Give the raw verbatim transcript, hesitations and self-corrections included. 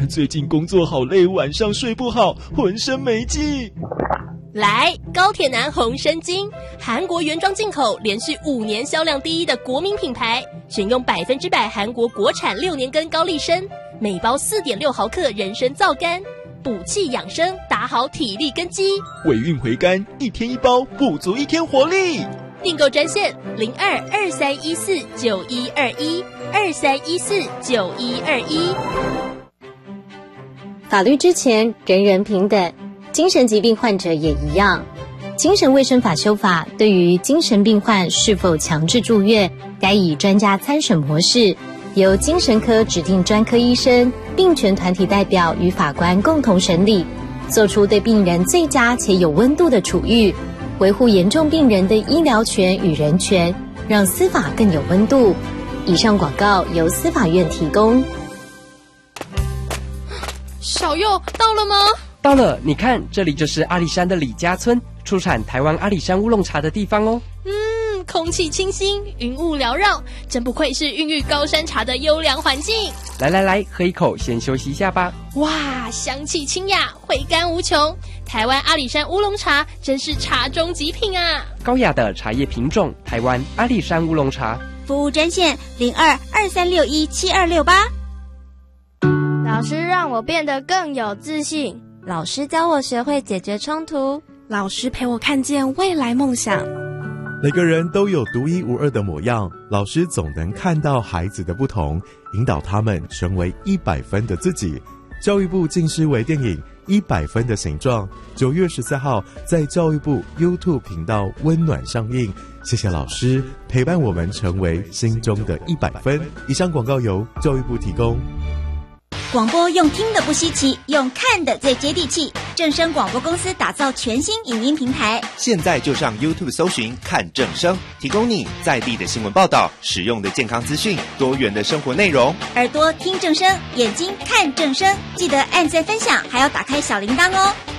最近工作好累，晚上睡不好，浑身没劲。 来，高铁男红参精，韩国原装进口，连续五年销量第一的国民品牌，选用百分之百韩国国产六年根高丽参，每包 四点六毫克人参皂苷，补气养生，打好体力根基。 尾韵回甘，一天一包，补足一天活力。 订购专线零二二三一四九一二一二三一四九一二一。 法律之前，人人平等。精神疾病患者也一样。精神卫生法修法对于精神病患是否强制住院，该以专家参审模式，由精神科指定专科医生、病权团体代表与法官共同审理，做出对病人最佳且有温度的处遇，维护严重病人的医疗权与人权，让司法更有温度。以上广告由司法院提供。 小佑到了吗？ 到了，你看，这里就是阿里山的李家村，出产台湾阿里山乌龙茶的地方哦。 嗯，空气清新，云雾缭绕，真不愧是孕育高山茶的优良环境。 来来来，喝一口，先休息一下吧。 哇，香气清雅，回甘无穷。台湾阿里山乌龙茶真是茶中极品啊！ 高雅的茶叶品种，台湾阿里山乌龙茶。 服务专线零二二三六一七二六八。 老师让我变得更有自信， 老师教我学会解决冲突， 老师陪我看见未来梦想。 每个人都有独一无二的模样，老师总能看到孩子的不同，引导他们成为一百分的自己。教育部近视微电影《一百分的形状》九月十四号在教育部 YouTube 频道温暖上映。谢谢老师陪伴我们成为心中的一百分。以上广告由教育部提供。 广播用听的不稀奇，用看的最接地气。正声广播公司打造全新影音平台， 现在就上 YouTube 搜寻看正声，提供你在地的新闻报道、实用的健康资讯、多元的生活内容。 耳朵听正声，眼睛看正声，记得按赞分享，还要打开小铃铛哦。